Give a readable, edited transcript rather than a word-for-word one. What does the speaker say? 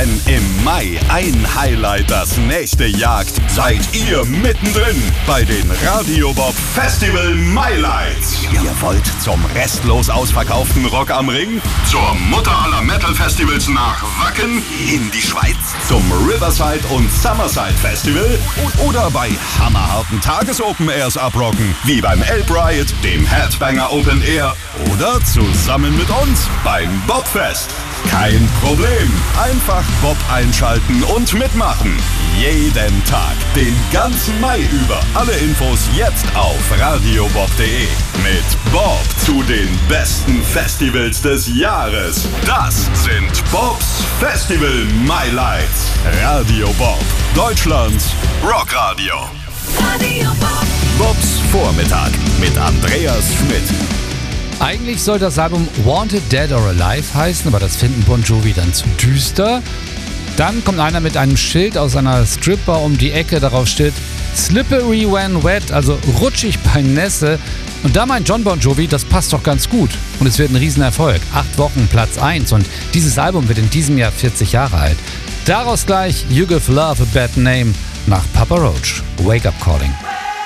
Wenn im Mai ein Highlight das nächste jagt, seid ihr mittendrin bei den Radio Bob Festival Mailights. Ihr wollt zum restlos ausverkauften Rock am Ring, zur Mutter aller Metal-Festivals nach Wacken, in die Schweiz, zum Riverside und Summerside Festival oder bei hammerharten Tages-Open-Airs abrocken, wie beim Elb Riot, dem Headbanger Open Air oder zusammen mit uns beim Bobfest. Kein Problem. Einfach Bob einschalten und mitmachen. Jeden Tag, den ganzen Mai über. Alle Infos jetzt auf radiobob.de. Mit Bob zu den besten Festivals des Jahres. Das sind Bobs Festival Mailights. Radio Bob, Deutschlands Rockradio. Radio Bob. Bobs Vormittag mit Andreas Schmidt. Eigentlich soll das Album Wanted Dead or Alive heißen, aber das finden Bon Jovi dann zu düster. Dann kommt einer mit einem Schild aus einer Stripper um die Ecke, darauf steht Slippery when wet, also rutschig bei Nässe. Und da meint John Bon Jovi, das passt doch ganz gut. Und es wird ein Riesenerfolg. 8 Wochen Platz 1 und dieses Album wird in diesem Jahr 40 Jahre alt. Daraus gleich You Give Love a Bad Name nach Papa Roach, Wake Up Calling.